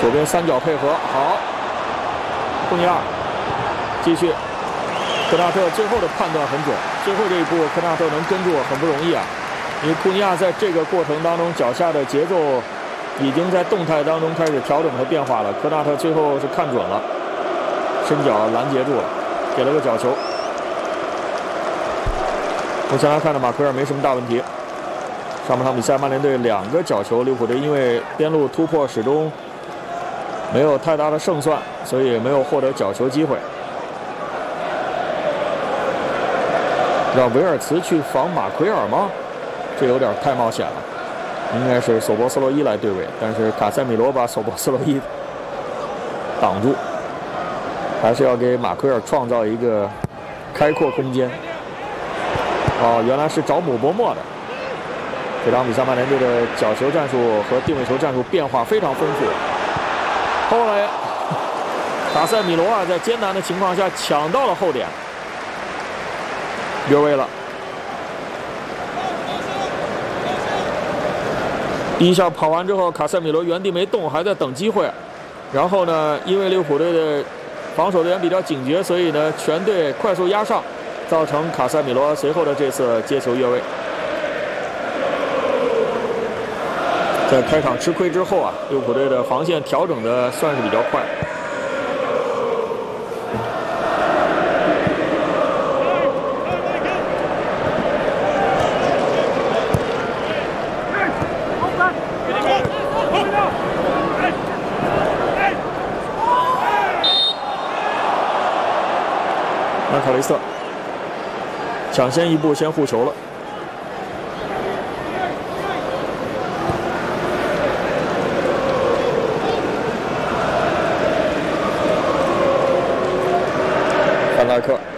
左边三角配合好，库尼亚继续，科纳特最后的判断很准，最后这一步科纳特能跟住很不容易啊，因为库尼亚在这个过程当中脚下的节奏已经在动态当中开始调整和变化了，科纳特最后是看准了，伸脚拦截住了，给了个角球。目前来看呢，马奎尔没什么大问题。上半场比赛，曼联队2个角球，利物浦队因为边路突破始终没有太大的胜算，所以没有获得角球机会。让维尔茨去防马奎尔吗？这有点太冒险了。应该是索博斯洛伊来对位，但是卡塞米罗把索博斯洛伊挡住，还是要给马奎尔创造一个开阔空间。哦，原来是找姆伯莫的。这场比赛曼联队的角球战术和定位球战术变化非常丰富。后来，卡塞米罗啊，在艰难的情况下抢到了后点，越位了。第一下跑完之后，卡塞米罗原地没动，还在等机会。然后呢，因为利物浦队的防守队员比较警觉，所以呢，全队快速压上，造成卡塞米罗随后的这次接球越位。在开场吃亏之后啊，利物浦队的防线调整的算是比较快。曼卡雷斯特抢先一步先护球了。范戴克